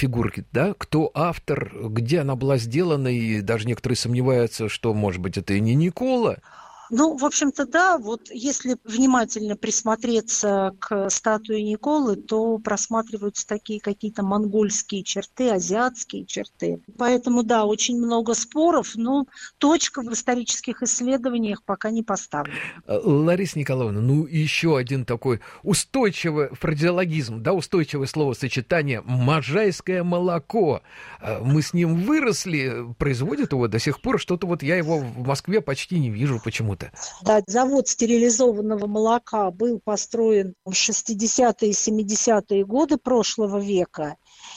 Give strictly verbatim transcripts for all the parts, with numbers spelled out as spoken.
фигурки, да? Кто автор, где она была сделана, и даже некоторые сомневаются, что, может быть, это и не Никола. Ну, в общем-то, да, вот если внимательно присмотреться к статуе Николы, то просматриваются такие какие-то монгольские черты, азиатские черты. Поэтому, да, очень много споров, но точка в исторических исследованиях пока не поставлена. Лариса Николаевна, ну, еще один такой устойчивый фразеологизм, да, устойчивое словосочетание «можайское молоко». Мы с ним выросли, производят его до сих пор, что-то вот я его в Москве почти не вижу почему-то. Да, завод стерилизованного молока был построен в шестидесятые и семидесятые годы прошлого века.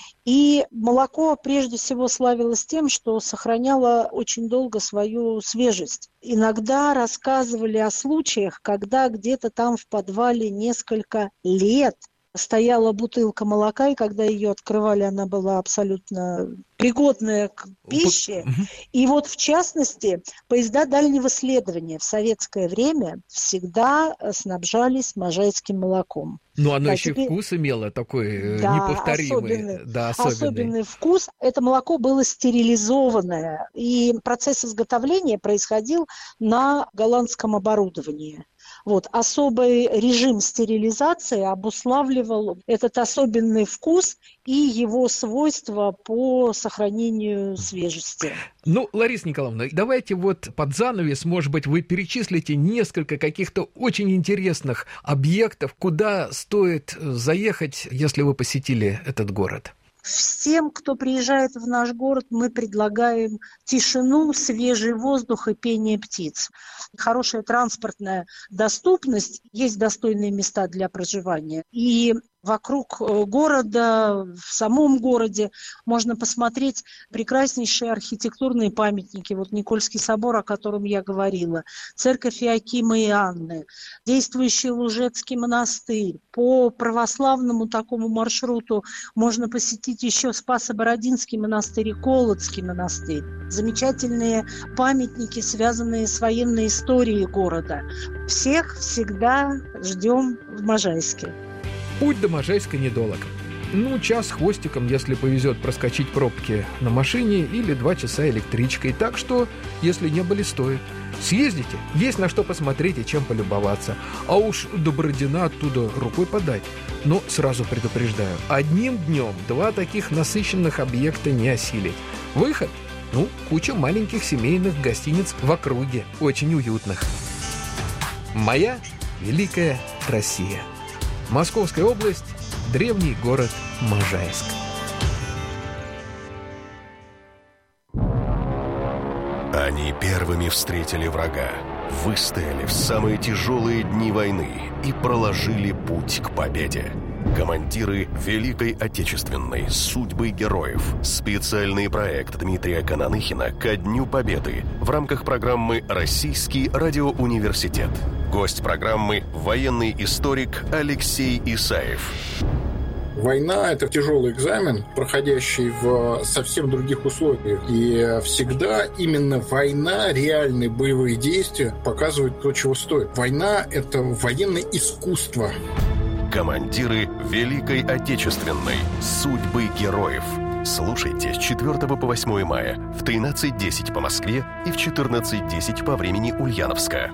И молоко прежде всего славилось тем, что сохраняло очень долго свою свежесть. Иногда рассказывали о случаях, когда где-то там в подвале несколько лет стояла бутылка молока, и когда ее открывали, она была абсолютно пригодная к пище. И вот, в частности, поезда дальнего следования в советское время всегда снабжались можайским молоком. Ну, оно а еще теперь... и вкус имело такой да, неповторимый. Особенный, да, особенный. особенный вкус. Это молоко было стерилизованное, и процесс изготовления происходил на голландском оборудовании. Вот. Особый режим стерилизации обуславливал этот особенный вкус и его свойства по сохранению свежести. Ну, Лариса Николаевна, давайте вот под занавес, может быть, вы перечислите несколько каких-то очень интересных объектов, куда стоит заехать, если вы посетили этот город. Всем, кто приезжает в наш город, мы предлагаем тишину, свежий воздух и пение птиц. Хорошая транспортная доступность, есть достойные места для проживания. И вокруг города, в самом городе можно посмотреть прекраснейшие архитектурные памятники. Вот Никольский собор, о котором я говорила, церковь Иоакима и Анны, действующий Лужецкий монастырь. По православному такому маршруту можно посетить еще Спасо-Бородинский монастырь и Колодский монастырь. Замечательные памятники, связанные с военной историей города. Всех всегда ждем в Можайске. Путь до Можайска недолг. Ну, час хвостиком, если повезет проскочить пробки на машине, или два часа электричкой. Так что, если не были, стоит. Съездите, есть на что посмотреть и чем полюбоваться. А уж до Бородина оттуда рукой подать. Но сразу предупреждаю, одним днем два таких насыщенных объекта не осилить. Выход? Ну, куча маленьких семейных гостиниц в округе, очень уютных. Моя великая Россия. Московская область, древний город Можайск. Они первыми встретили врага, выстояли в самые тяжелые дни войны и проложили путь к победе. Командиры Великой Отечественной, судьбы героев. Специальный проект Дмитрия Кананыхина ко Дню Победы в рамках программы «Российский радиоуниверситет». Гость программы – военный историк Алексей Исаев. Война – это тяжелый экзамен, проходящий в совсем других условиях. И всегда именно война, реальные боевые действия показывают то, чего стоит. Война – это военное искусство. Командиры Великой Отечественной. Судьбы героев. Слушайте с четвёртого по восьмое мая в тринадцать десять по Москве и в четырнадцать десять по времени Ульяновска.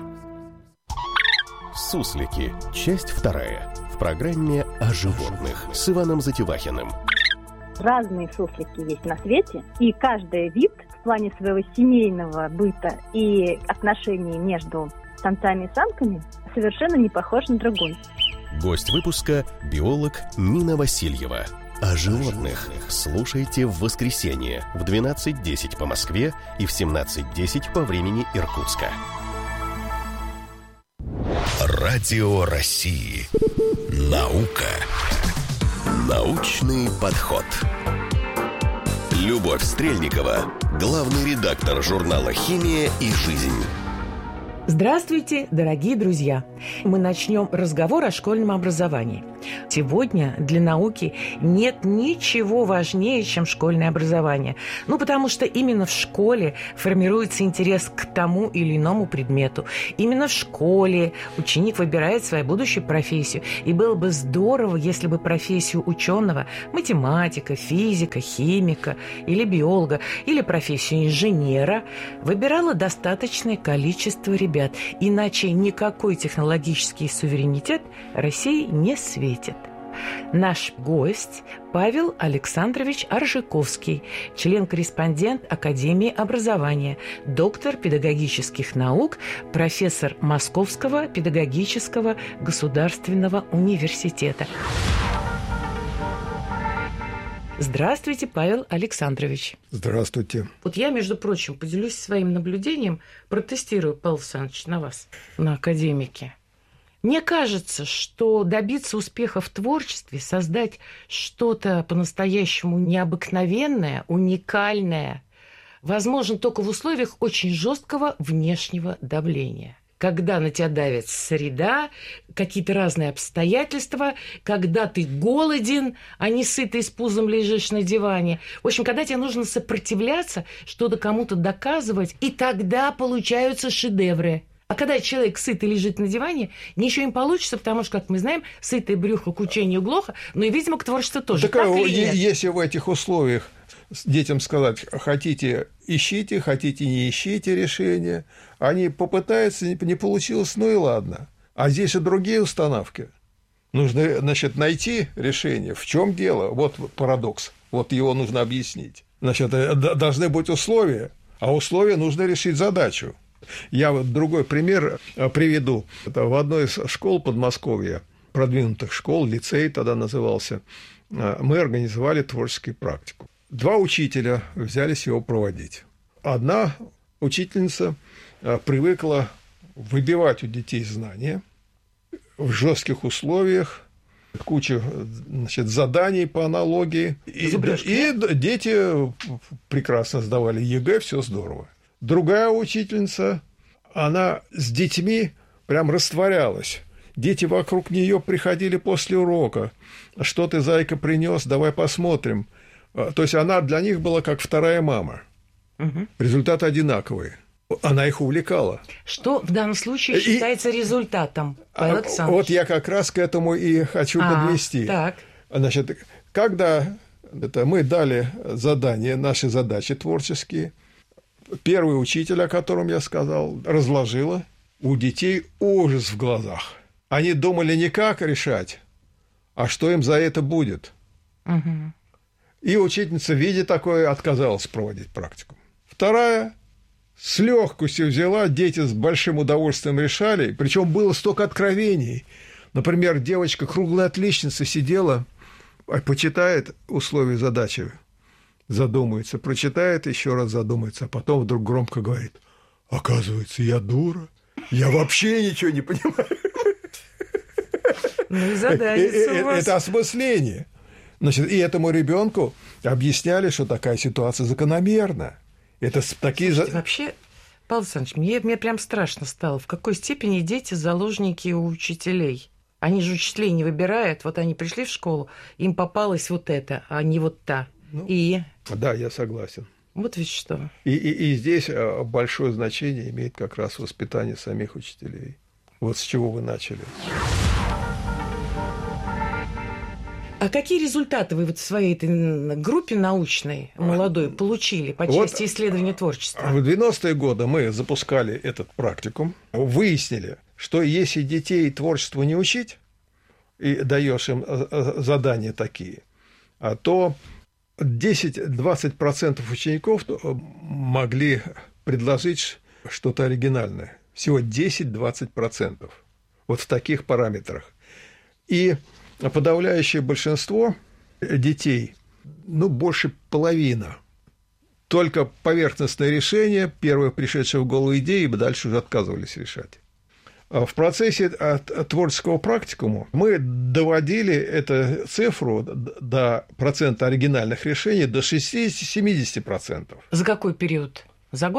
Суслики. Часть вторая. В программе о животных с Иваном Затевахиным. Разные суслики есть на свете, и каждый вид в плане своего семейного быта и отношений между самцами и самками совершенно не похож на другой. Гость выпуска – биолог Нина Васильева. О животных слушайте в воскресенье в двенадцать десять по Москве и в семнадцать десять по времени Иркутска. Радио России. Наука. Научный подход. Любовь Стрельникова, главный редактор журнала «Химия и жизнь». Здравствуйте, дорогие друзья! Мы начнем разговор о школьном образовании. Сегодня для науки нет ничего важнее, чем школьное образование. Ну, потому что именно в школе формируется интерес к тому или иному предмету. Именно в школе ученик выбирает свою будущую профессию. И было бы здорово, если бы профессию ученого, математика, физика, химика или биолога, или профессию инженера выбирало достаточное количество ребят. Иначе никакой технологический суверенитет России не светит. Наш гость Павел Александрович Аржиковский, член-корреспондент Академии образования, доктор педагогических наук, профессор Московского педагогического государственного университета. Здравствуйте, Павел Александрович. Здравствуйте. Вот я, между прочим, поделюсь своим наблюдением, протестирую, Павел Александрович, на вас, на академике. Мне кажется, что добиться успеха в творчестве, создать что-то по-настоящему необыкновенное, уникальное, возможно только в условиях очень жесткого внешнего давления. Когда на тебя давит среда, какие-то разные обстоятельства, когда ты голоден, а не сытый с пузом лежишь на диване. В общем, когда тебе нужно сопротивляться, что-то кому-то доказывать, и тогда получаются шедевры. А когда человек сытый лежит на диване, ничего не получится, потому что, как мы знаем, сытое брюхо к учению глухо, но и, видимо, к творчеству тоже. Так, так или нет? Если в этих условиях детям сказать, хотите – ищите, хотите – не ищите решения, они попытаются, не получилось, ну и ладно. А здесь и другие установки. Нужно, значит, найти решение. В чем дело? Вот парадокс. Вот его нужно объяснить. Значит, должны быть условия, а условия нужно решить задачу. Я вот другой пример приведу. Это в одной из школ Подмосковья, продвинутых школ, лицей тогда назывался, мы организовали творческую практику. Два учителя взялись его проводить. Одна учительница привыкла выбивать у детей знания в жестких условиях, куча, значит, заданий по аналогии. И, и дети прекрасно сдавали ЕГЭ, все здорово. Другая учительница, она с детьми прям растворялась. Дети вокруг нее приходили после урока. Что ты, зайка, принес? Давай посмотрим. То есть она для них была как вторая мама. Угу. Результаты одинаковые. Она их увлекала. Что в данном случае считается и... результатом, Павел Александрович? Вот я как раз к этому и хочу а, подвести. Так. Значит, когда это, мы дали задание, наши задачи творческие, первый учитель, о котором я сказал, разложила, у детей ужас в глазах. Они думали не как решать, а что им за это будет. Угу. И учительница, видя такое, отказалась проводить практику. Вторая с легкостью взяла, дети с большим удовольствием решали, причем было столько откровений. Например, девочка, круглая отличница, сидела, почитает условия задачи, задумается, прочитает, еще раз задумается, а потом вдруг громко говорит: оказывается, я дура, я вообще ничего не понимаю. Ну и задание у вас. Это осмысление. Значит, и этому ребенку объясняли, что такая ситуация закономерна. Это такие... Слушайте, вообще, Павел Александрович, мне, мне прям страшно стало, в какой степени дети заложники у учителей. Они же учителей не выбирают. Вот они пришли в школу, им попалось вот это, а не вот та. Ну, и... Да, я согласен. Вот ведь что. И, и, и здесь большое значение имеет как раз воспитание самих учителей. Вот с чего вы начали. А какие результаты вы вот в своей этой группе научной, молодой, получили по части вот исследования творчества? В девяностые годы мы запускали этот практикум, выяснили, что если детей творчеству не учить, и даешь им задания такие, то десять-двадцать процентов учеников могли предложить что-то оригинальное. Всего десять-двадцать процентов. Вот в таких параметрах. И подавляющее большинство детей, ну, больше половины, только поверхностное решение, первое пришедшее в голову идеи, и дальше уже отказывались решать. В процессе творческого практикума мы доводили эту цифру до процента оригинальных решений до шестьдесят-семьдесят процентов. За какой период? За год?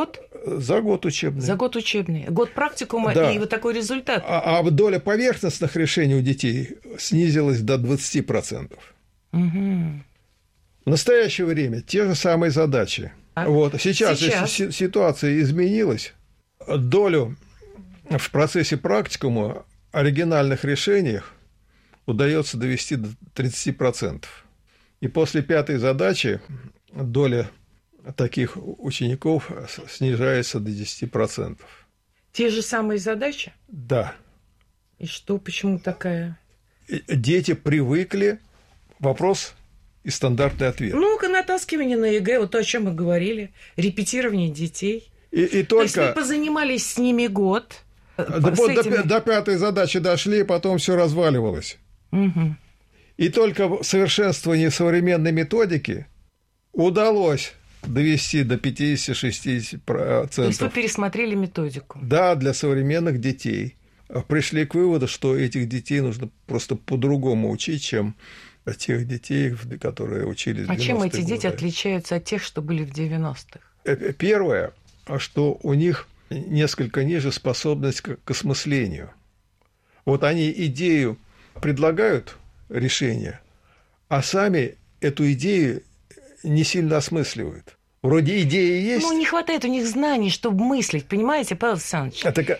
За год учебный. За год учебный. Год практикума, да. И вот такой результат. А, а доля поверхностных решений у детей снизилась до двадцать процентов. Угу. В настоящее время те же самые задачи. А? Вот. Сейчас, Сейчас. ситуация изменилась. Долю в процессе практикума оригинальных решениях удается довести до тридцать процентов. И после пятой задачи доля таких учеников снижается до десять процентов. Те же самые задачи? Да. И что, почему такая? Дети привыкли. Вопрос и стандартный ответ. Ну-ка, натаскивание на ЕГЭ, вот то, о чем мы говорили. Репетирование детей. И, и только... То есть вы позанимались с ними год. Да, вот этими... до, до пятой задачи дошли, потом все разваливалось. Угу. И только в совершенствовании современной методики удалось довести до пятьдесят-шестьдесят процентов. То есть вы пересмотрели методику? Да, для современных детей. Пришли к выводу, что этих детей нужно просто по-другому учить, чем тех детей, которые учились в девяностые годы. А чем эти дети отличаются от тех, что были в девяностых? Первое, что у них несколько ниже способность к осмыслению. Вот они идею предлагают, решение, а сами эту идею не сильно осмысливают. Вроде идеи есть. Ну, не хватает у них знаний, чтобы мыслить, понимаете, Павел Александрович? А так,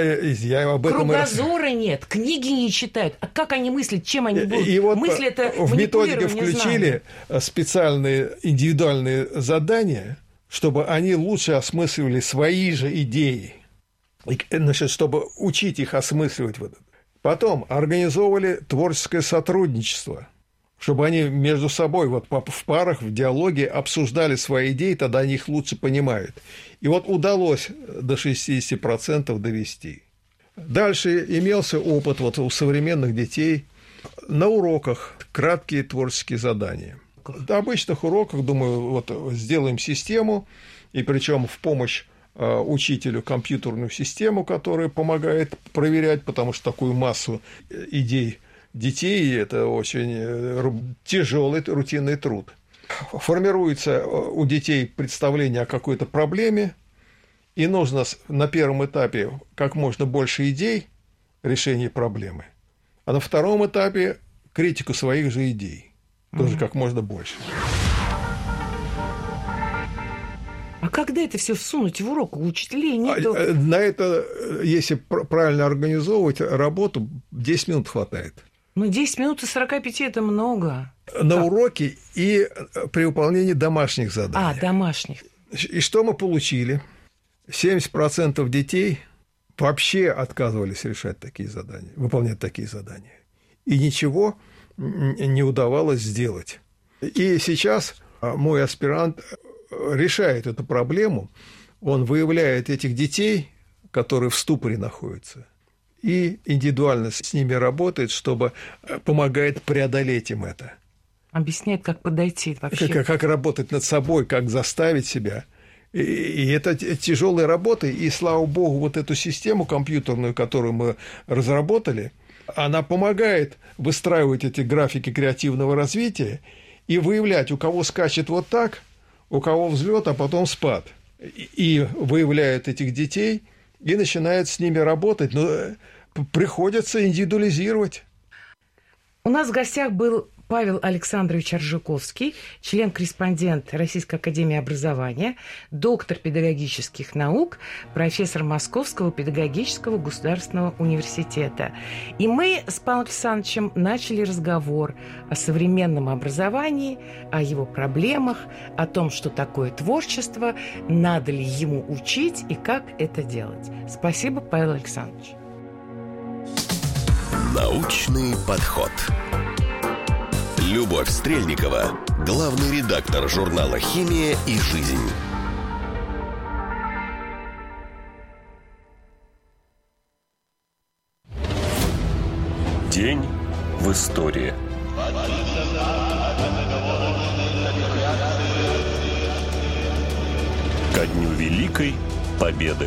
я об этом Кругозора и... нет, книги не читают. А как они мыслят, чем они будут? И вот мысли это в методике включили знаний. Специальные индивидуальные задания, чтобы они лучше осмысливали свои же идеи. Значит, чтобы учить их осмысливать. Потом организовывали творческое сотрудничество, чтобы они между собой вот в парах, в диалоге обсуждали свои идеи, тогда они их лучше понимают. И вот удалось до шестьдесят процентов довести. Дальше имелся опыт вот у современных детей на уроках, краткие творческие задания. На обычных уроках, думаю, вот сделаем систему, и причем в помощь учителю компьютерную систему, которая помогает проверять, потому что такую массу идей детей – это очень тяжелый рутинный труд. Формируется у детей представление о какой-то проблеме, и нужно на первом этапе как можно больше идей решения проблемы, а на втором этапе критику своих же идей, тоже mm-hmm. как можно больше. А когда это все всунуть в урок? У учителей нет... На это, если правильно организовывать работу, десять минут хватает. Ну, десять минут и сорок пять – это много. На как? Уроке и при выполнении домашних заданий. А, домашних. И что мы получили? семьдесят процентов детей вообще отказывались решать такие задания, выполнять такие задания. И ничего не удавалось сделать. И сейчас мой аспирант решает эту проблему, он выявляет этих детей, которые в ступоре находятся, и индивидуально с ними работает, чтобы помогает преодолеть им это. Объясняет, как подойти вообще. Как, как работать над собой, как заставить себя. И, и это тяжелая работа, и, слава богу, вот эту систему компьютерную, которую мы разработали, она помогает выстраивать эти графики креативного развития и выявлять, у кого скачет вот так, у кого взлет, а потом спад. И выявляет этих детей, и начинает с ними работать. Но приходится индивидуализировать. У нас в гостях был Павел Александрович Аржиковский, член-корреспондент Российской академии образования, доктор педагогических наук, профессор Московского педагогического государственного университета. И мы с Павлом Александровичем начали разговор о современном образовании, о его проблемах, о том, что такое творчество, надо ли ему учить и как это делать. Спасибо, Павел Александрович. Научный подход. Любовь Стрельникова, главный редактор журнала «Химия и жизнь». День в истории. Ко дню Великой Победы.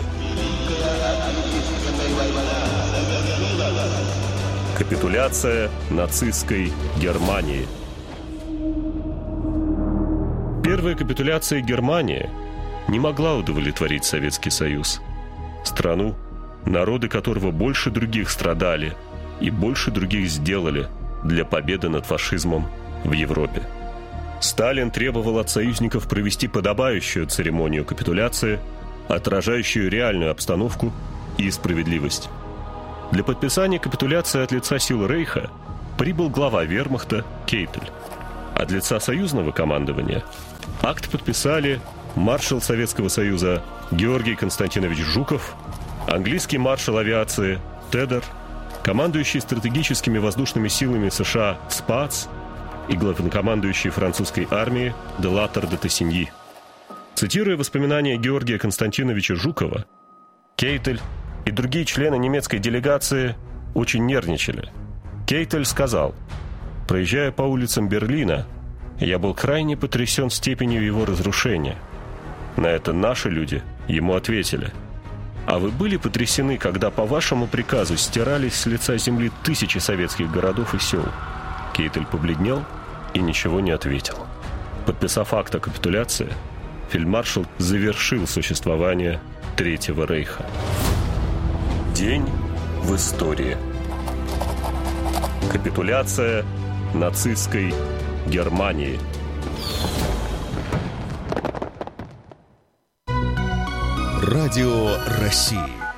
Капитуляция нацистской Германии. Первая капитуляция Германии не могла удовлетворить Советский Союз. Страну, народы которого больше других страдали и больше других сделали для победы над фашизмом в Европе. Сталин требовал от союзников провести подобающую церемонию капитуляции, отражающую реальную обстановку и справедливость. Для подписания капитуляции от лица сил Рейха прибыл глава вермахта Кейтель. От лица союзного командования акт подписали маршал Советского Союза Георгий Константинович Жуков, английский маршал авиации Тедер, командующий стратегическими воздушными силами США Спац и главнокомандующий французской армии де Латтер де Тессиньи. Цитируя воспоминания Георгия Константиновича Жукова, Кейтель и другие члены немецкой делегации очень нервничали. Кейтель сказал: «Проезжая по улицам Берлина, я был крайне потрясен степенью его разрушения». На это наши люди ему ответили: «А вы были потрясены, когда по вашему приказу стирались с лица земли тысячи советских городов и сел?» Кейтель побледнел и ничего не ответил. Подписав акт о капитуляции, фельдмаршал завершил существование Третьего Рейха. День в истории. Капитуляция нацистской Германии. Радио России.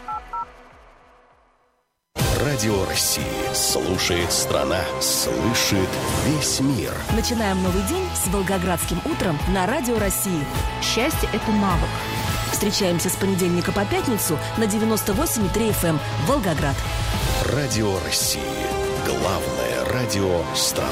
Радио России. Слушает страна, слышит весь мир. Начинаем новый день с Волгоградским утром на Радио России. Счастье – это навык. Встречаемся с понедельника по пятницу на девяносто восемь и три эф эм Волгоград. Радио России. Главное радио страны.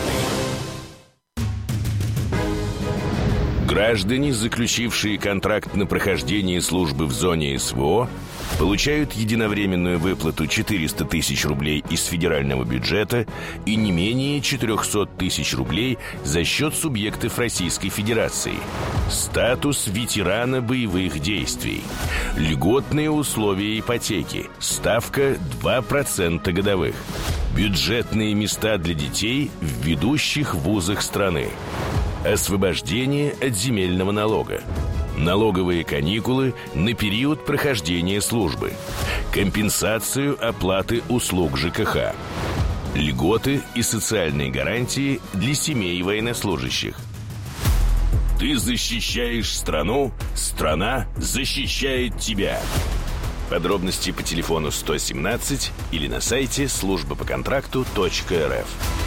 Граждане, заключившие контракт на прохождение службы в зоне эс вэ о, получают единовременную выплату четыреста тысяч рублей из федерального бюджета и не менее четыреста тысяч рублей за счет субъектов Российской Федерации. Статус ветерана боевых действий. Льготные условия ипотеки. Ставка два процента годовых. Бюджетные места для детей в ведущих вузах страны. Освобождение от земельного налога. Налоговые каникулы на период прохождения службы. Компенсацию оплаты услуг жэ ка ха. Льготы и социальные гарантии для семей военнослужащих. Ты защищаешь страну, страна защищает тебя. Подробности по телефону сто семнадцать или на сайте служба по контракту точка эр эф.